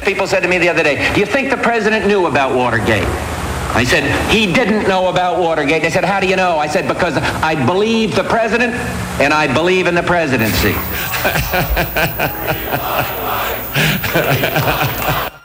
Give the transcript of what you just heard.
People said to me the other day, do you think the president knew about Watergate? I said, he didn't know about Watergate. They said, how do you know? I said, because I believe the president and I believe in the presidency.